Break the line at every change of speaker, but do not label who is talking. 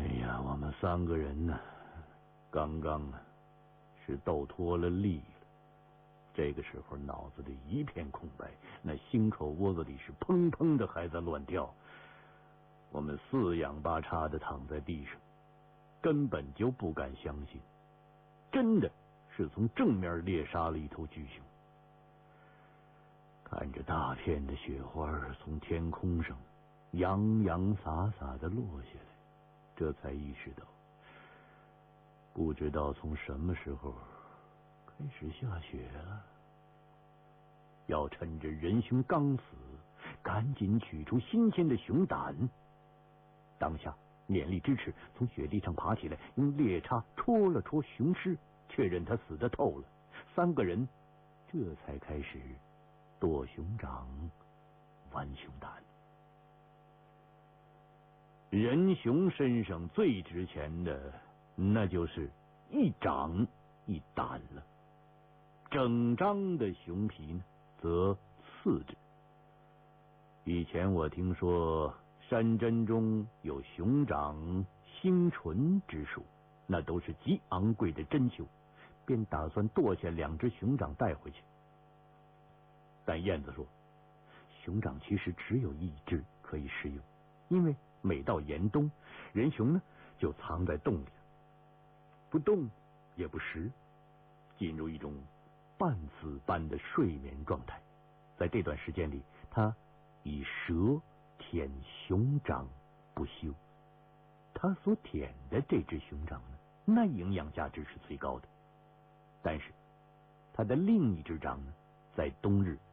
哎呀，我们3个人呢，刚刚是斗脱了力了。这个时候脑子里一片空白，那心口窝子里是砰砰的还在乱跳。我们四仰八叉的躺在地上，根本就不敢相信，真的是从正面猎杀了一头巨熊。看着大片的雪花从天空上洋洋洒洒的落下来，这才意识到，不知道从什么时候开始下雪了。要趁着人熊刚死，赶紧取出新鲜的熊胆。当下勉力支持，从雪地上爬起来，用猎叉戳了戳熊尸，确认他死得透了。3个人这才开始剁熊掌、剜熊胆。人熊身上最值钱的，那就是一掌一胆了。整张的熊皮呢，则次之。以前我听说山珍中有熊掌、星唇之术，那都是极昂贵的珍馐，便打算剁下2只熊掌带回去。但燕子说，熊掌其实只有1只可以食用，因为每到严冬，人熊呢就藏在洞里，不动也不食，进入一种半死般的睡眠状态。在这段时间里，他以舌舔熊掌不休。他所舔的这只熊掌呢，那营养价值是最高的。但是他的另一只掌呢，在冬日